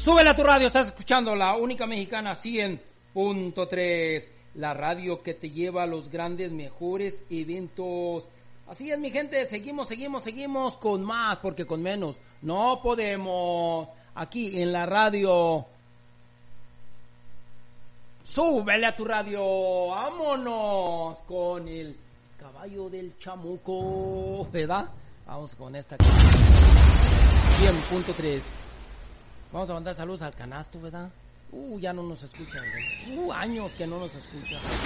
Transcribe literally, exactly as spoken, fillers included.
Súbele a tu radio, estás escuchando la única mexicana cien punto tres, la radio que te lleva a los grandes, mejores eventos. Así es, mi gente, seguimos, seguimos, seguimos con más, porque con menos no podemos. Aquí en la radio. Súbele a tu radio, vámonos con el caballo del chamuco, ¿verdad? Vamos con esta cien punto tres. Vamos a mandar saludos al canasto, ¿verdad? Uh, ya no nos escuchan, ¿verdad? Uh, años que no nos escuchan.